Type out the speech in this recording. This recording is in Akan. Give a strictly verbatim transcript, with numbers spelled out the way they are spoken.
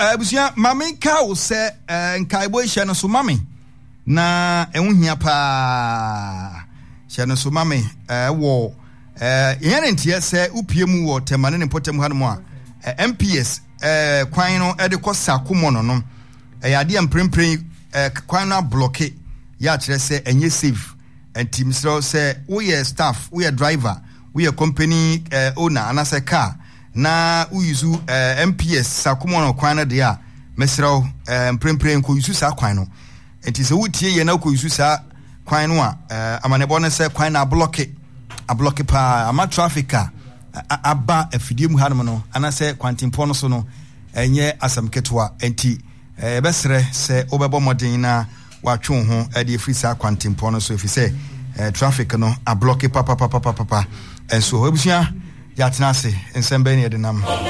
abusia mame ka wo se nkaibo hye no so mame na ehun hia pa hye no so mame eh wo eh yene ntie se upie mu wo temane ne potem hanom a M P S eh kwan no e de kosa komo no eh ade amprempren eh kwan no block ya kire se enye safe antim so se wo ye staff wo ye driver wo ye company eh, owner anase car na uyizu uh, M P S sakomo no kwan no de a mesraw mprempren ko yusu sa kwan no enti se wutie ye na ko yusu sa kwan no a uh, amanebo no se kwan na block a block pa ama traffic a aba afidie mu hanom no anase kwantimpo no so no enye asam ketwa enti e besre se obebo modin na watwe ho e de free sa kwantimpo no so efise traffic no a block pa pa pa pa pa pa enso obusia ya tenase ensembe ne de nam